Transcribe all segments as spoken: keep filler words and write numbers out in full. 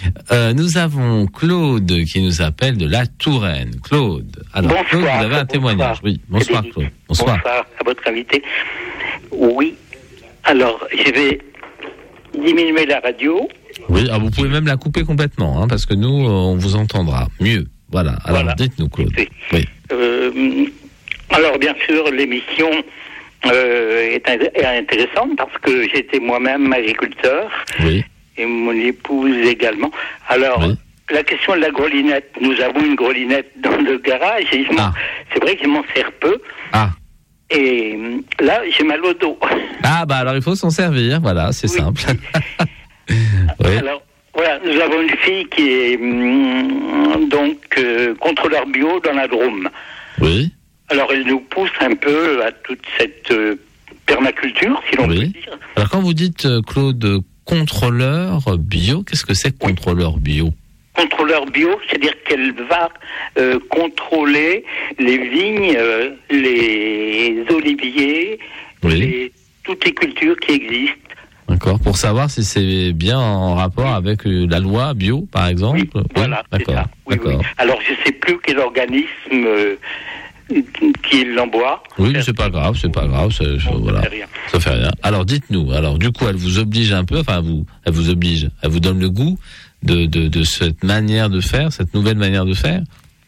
Euh, nous avons Claude qui nous appelle de la Touraine. Claude. Alors, bonsoir, Claude, vous avez un bonsoir. témoignage. Oui, bonsoir Claude. Bonsoir. Bonsoir à votre invité. Oui. Alors, je vais diminuer la radio. Oui, ah, vous pouvez même la couper complètement, hein, parce que nous, on vous entendra mieux. Voilà. Alors, voilà. Dites-nous, Claude. Oui. Euh, alors, bien sûr, l'émission euh, est, est intéressante parce que j'étais moi-même agriculteur. Oui. Et mon épouse également. Alors, oui. La question de la grelinette. Nous avons une grelinette dans le garage et ah. c'est vrai que je m'en sers peu. Ah. Et là, j'ai mal au dos. Ah, bah alors il faut s'en servir, voilà, c'est oui. simple. Oui. Alors, voilà, nous avons une fille qui est hum, donc euh, contrôleur bio dans la Drôme. Oui. Alors, elle nous pousse un peu à toute cette euh, permaculture, si l'on oui. peut dire. Alors, quand vous dites, Claude, contrôleur bio, qu'est-ce que c'est que contrôleur bio ? Contrôleur bio, c'est-à-dire qu'elle va euh, contrôler les vignes, euh, les oliviers, oui. les, toutes les cultures qui existent. D'accord, pour savoir si c'est bien en rapport avec la loi bio, par exemple. Oui, oui voilà, d'accord. c'est ça. Oui, d'accord. Oui. Alors, je ne sais plus quel organisme euh, qui l'envoie. Oui, mais c'est pas grave, c'est pas grave, c'est, bon, voilà. Ça fait rien. Ça fait rien. Alors, dites-nous, alors, du coup, elle vous oblige un peu, enfin, vous, elle vous oblige, elle vous donne le goût de, de, de cette manière de faire, cette nouvelle manière de faire?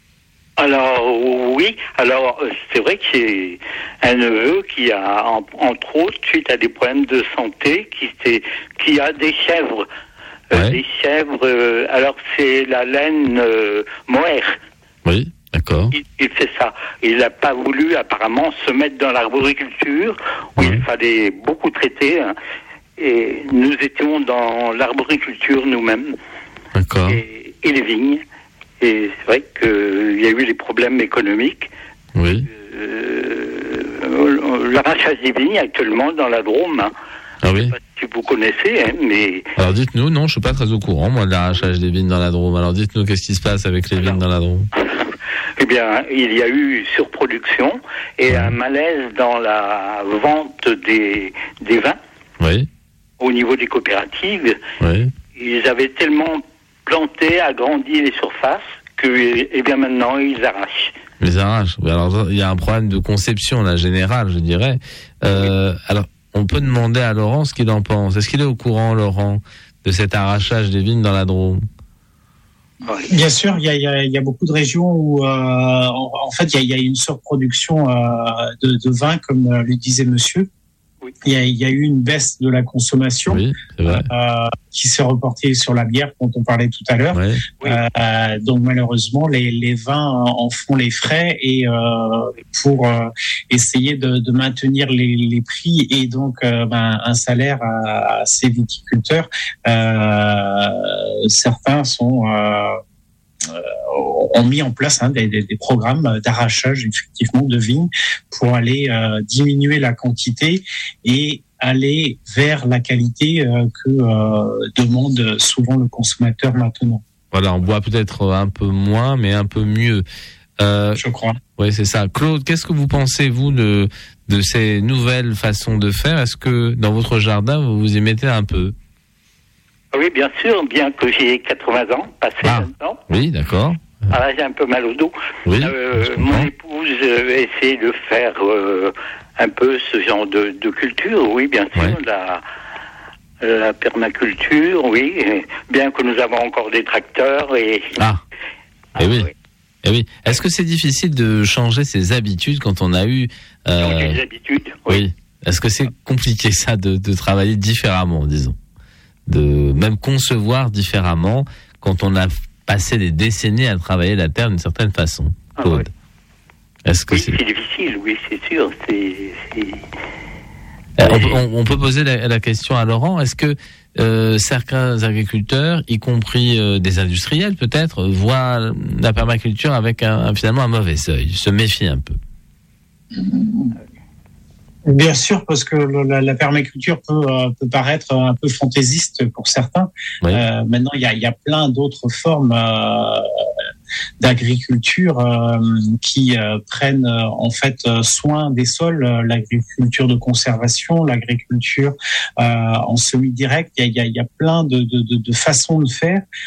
Alors, oui. Alors, c'est vrai que j'ai un neveu qui a, entre autres, suite à des problèmes de santé, qui, qui a des chèvres. Ouais. Euh, des chèvres, euh, alors c'est la laine euh, mohair. Oui, d'accord. Il, il fait ça. Il n'a pas voulu, apparemment, se mettre dans l'arboriculture, où ouais. il fallait beaucoup traiter. Hein, et nous étions dans l'arboriculture nous-mêmes. D'accord. Et, et les vignes. Et c'est vrai qu'il y a eu des problèmes économiques. Oui. Euh, l'arrachage des vignes actuellement dans la Drôme. Hein. Ah oui. Je sais pas si vous connaissez, hein, mais... Alors dites-nous, non, je suis pas très au courant, moi, de l'arrachage des vignes dans la Drôme. Alors dites-nous, qu'est-ce qui se passe avec les Alors, vignes dans la Drôme? Eh bien, il y a eu surproduction et ouais. un malaise dans la vente des, des vins. Oui. Au niveau des coopératives. Oui. Ils avaient tellement planté, agrandi les surfaces que, eh bien, maintenant, ils arrachent. Ils arrachent. Alors, il y a un problème de conception, là, général, je dirais. Euh, oui. Alors, on peut demander à Laurent ce qu'il en pense. Est-ce qu'il est au courant, Laurent, de cet arrachage des vignes dans la Drôme? Bien sûr, il y a, il y a, il y a beaucoup de régions où, euh, en, en fait, il y a, il y a une surproduction euh, de, de vin, comme le disait monsieur. Oui. Il, y a, il y a eu une baisse de la consommation oui, c'est vrai. Euh, qui s'est reportée sur la bière dont on parlait tout à l'heure. Oui. Euh, donc malheureusement, les, les vins en font les frais et euh, pour euh, essayer de, de maintenir les, les prix et donc euh, ben, un salaire à, à ces viticulteurs, euh, certains sont euh, ont mis en place hein, des, des, des programmes d'arrachage effectivement de vignes pour aller euh, diminuer la quantité et aller vers la qualité euh, que euh, demande souvent le consommateur maintenant. Voilà, on boit peut-être un peu moins, mais un peu mieux. Euh, Je crois. Oui, c'est ça. Claude, qu'est-ce que vous pensez, vous, de, de ces nouvelles façons de faire? Est-ce que dans votre jardin, vous vous y mettez un peu? Oui, bien sûr, bien que j'ai quatre-vingts ans, passé ah, maintenant. Oui, d'accord. Ah, là, j'ai un peu mal au dos. Oui, euh, mon épouse euh, essaie de faire euh, un peu ce genre de, de culture, oui, bien sûr, ouais. la, la permaculture, oui, et bien que nous avons encore des tracteurs et... Ah, ah et oui. oui. Et oui. Est-ce que c'est difficile de changer ses habitudes quand on a eu... Euh... Changer ses habitudes, oui. oui. Est-ce que c'est compliqué, ça, de, de travailler différemment, disons, de même concevoir différemment quand on a passé des décennies à travailler la terre d'une certaine façon, Claude? Ah, oui. Est-ce que oui, c'est... c'est difficile, oui, c'est sûr. C'est, c'est... Euh, on, peut, on, on peut poser la, la question à Laurent. Est-ce que euh, certains agriculteurs, y compris euh, des industriels peut-être, voient la permaculture avec un, un, finalement un mauvais œil, se méfient un peu? Bien sûr, parce que la, la permaculture peut, euh, peut paraître un peu fantaisiste pour certains. Oui. Euh, maintenant, il y a, il y a plein d'autres formes euh, d'agriculture euh, qui euh, prennent euh, en fait soin des sols. L'agriculture de conservation, l'agriculture euh, en semi-direct. Il y a, il y a, il y a plein de, de, de, de façons de faire.